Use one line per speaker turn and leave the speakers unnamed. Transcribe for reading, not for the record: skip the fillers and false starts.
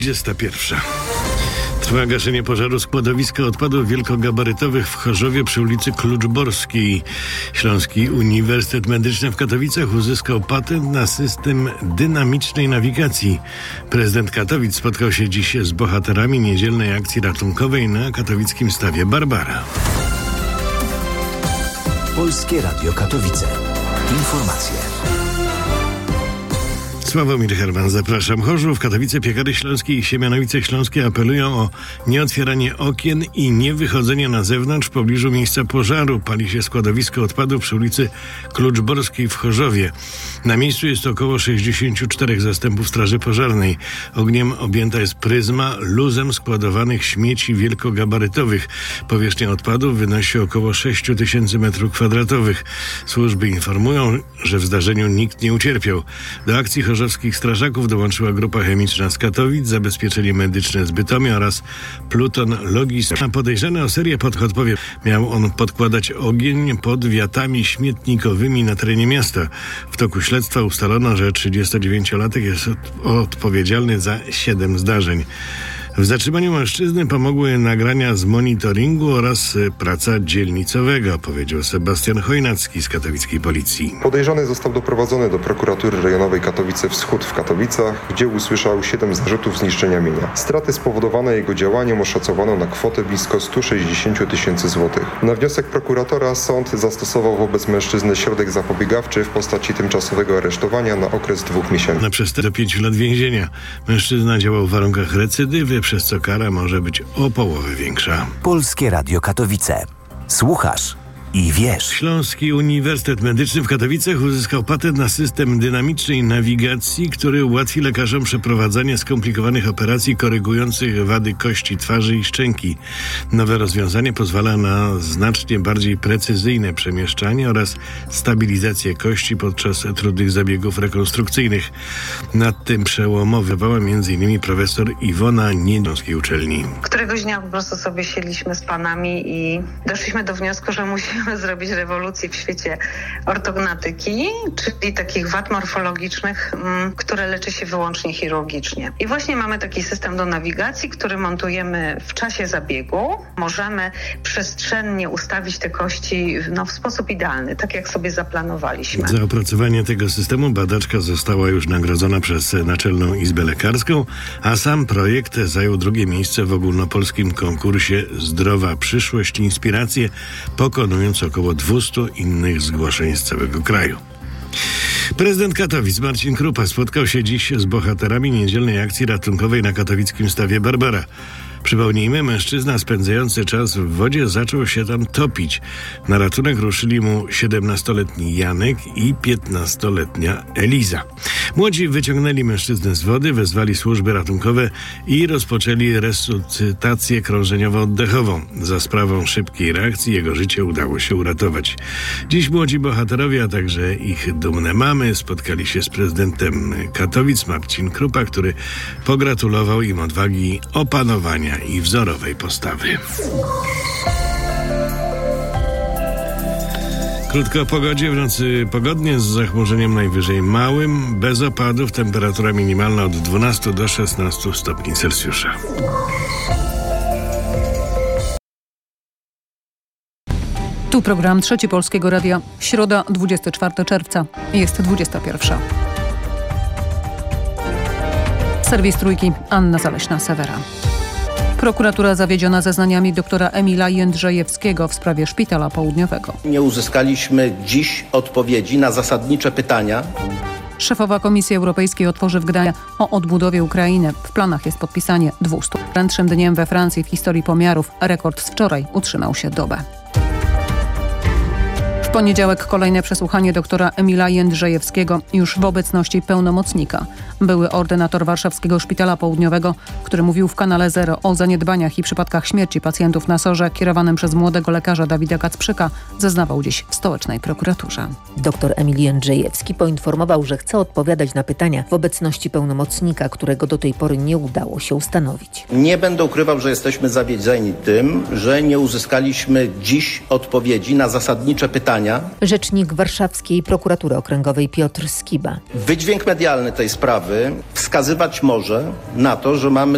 21. Trwa gaszenie pożaru składowiska odpadów wielkogabarytowych w Chorzowie przy ulicy Kluczborskiej. Śląski Uniwersytet Medyczny w Katowicach uzyskał patent na system dynamicznej nawigacji. Prezydent Katowic spotkał się dziś z bohaterami niedzielnej akcji ratunkowej na katowickim stawie Barbara.
Polskie Radio Katowice. Informacje.
Sławomir Herman, zapraszam. Chorzów, Katowice, Piekary Śląskie i Siemianowice Śląskie apelują o nieotwieranie okien i niewychodzenie na zewnątrz w pobliżu miejsca pożaru. Pali się składowisko odpadów przy ulicy Kluczborskiej w Chorzowie. Na miejscu jest około 64 zastępów straży pożarnej. Ogniem objęta jest Pryzma luzem składowanych śmieci wielkogabarytowych. Powierzchnia odpadów wynosi około 6 tysięcy m2. Służby informują, że w zdarzeniu nikt nie ucierpiał. Do akcji chorzowskich strażaków dołączyła grupa chemiczna z Katowic, zabezpieczenie medyczne z Bytomia oraz pluton logistyczny. Podejrzany o serię podchodpowie miał on podkładać ogień pod wiatami śmietnikowymi na terenie miasta. W toku śledztwa ustalono, że 39-latek jest odpowiedzialny za 7 zdarzeń. W zatrzymaniu mężczyzny pomogły nagrania z monitoringu oraz praca dzielnicowego, powiedział Sebastian Chojnacki z katowickiej policji.
Podejrzany został doprowadzony do prokuratury rejonowej Katowice Wschód w Katowicach, gdzie usłyszał 7 zarzutów zniszczenia mienia. Straty spowodowane jego działaniem oszacowano na kwotę blisko 160 tysięcy złotych. Na wniosek prokuratora sąd zastosował wobec mężczyzny środek zapobiegawczy w postaci tymczasowego aresztowania na okres 2 miesięcy.
Na przestępstwo 5 lat więzienia. Mężczyzna działał w warunkach recydywy, przez co kara może być o połowę większa.
Polskie Radio Katowice. Słuchasz i wiesz.
Śląski Uniwersytet Medyczny w Katowicach uzyskał patent na system dynamicznej nawigacji, który ułatwi lekarzom przeprowadzanie skomplikowanych operacji korygujących wady kości twarzy i szczęki. Nowe rozwiązanie pozwala na znacznie bardziej precyzyjne przemieszczanie oraz stabilizację kości podczas trudnych zabiegów rekonstrukcyjnych. Nad tym przełomowywała m.in. profesor Iwona Niedąskiej uczelni.
Któregoś dnia po prostu sobie siedliśmy z panami i doszliśmy do wniosku, że musimy zrobić rewolucję w świecie ortognatyki, czyli takich wad morfologicznych, które leczy się wyłącznie chirurgicznie. I właśnie mamy taki system do nawigacji, który montujemy w czasie zabiegu. Możemy przestrzennie ustawić te kości w sposób idealny, tak jak sobie zaplanowaliśmy.
Za opracowanie tego systemu badaczka została już nagrodzona przez Naczelną Izbę Lekarską, a sam projekt zajął 2. miejsce w ogólnopolskim konkursie Zdrowa Przyszłość Inspiracje, pokonując około 200 innych zgłoszeń z całego kraju. Prezydent Katowic Marcin Krupa spotkał się dziś z bohaterami niedzielnej akcji ratunkowej na katowickim stawie Barbara. Przypomnijmy, mężczyzna spędzający czas w wodzie zaczął się tam topić. Na ratunek ruszyli mu 17-letni Janek i 15-letnia Eliza. Młodzi wyciągnęli mężczyznę z wody, wezwali służby ratunkowe i rozpoczęli resuscytację krążeniowo-oddechową. Za sprawą szybkiej reakcji jego życie udało się uratować. Dziś młodzi bohaterowie, a także ich dumne mamy spotkali się z prezydentem Katowic Marcin Krupa, który pogratulował im odwagi, opanowania i wzorowej postawy. Krótko o pogodzie. W nocy pogodnie z zachmurzeniem najwyżej małym, bez opadów, temperatura minimalna od 12 do 16 stopni Celsjusza.
Tu program Trzeci Polskiego Radia. Środa, 24 czerwca. Jest 21. Serwis Trójki. Anna Zaleśna-Sewera. Prokuratura zawiedziona zeznaniami doktora Emila Jędrzejewskiego w sprawie Szpitala Południowego.
Nie uzyskaliśmy dziś odpowiedzi na zasadnicze pytania.
Szefowa Komisji Europejskiej otworzy w Gdańsku o odbudowie Ukrainy. W planach jest podpisanie 200. Prędszym dniem we Francji w historii pomiarów. Rekord z wczoraj utrzymał się dobę. W poniedziałek kolejne przesłuchanie doktora Emila Jędrzejewskiego już w obecności pełnomocnika. Były ordynator Warszawskiego Szpitala Południowego, który mówił w Kanale Zero o zaniedbaniach i przypadkach śmierci pacjentów na SOR-ze kierowanym przez młodego lekarza Dawida Kacprzyka, zeznawał dziś w stołecznej prokuraturze.
Dr Emil Jędrzejewski poinformował, że chce odpowiadać na pytania w obecności pełnomocnika, którego do tej pory nie udało się ustanowić.
Nie będę ukrywał, że jesteśmy zawiedzeni tym, że nie uzyskaliśmy dziś odpowiedzi na zasadnicze pytania.
Rzecznik Warszawskiej Prokuratury Okręgowej Piotr Skiba.
Wydźwięk medialny tej sprawy wskazywać może na to, że mamy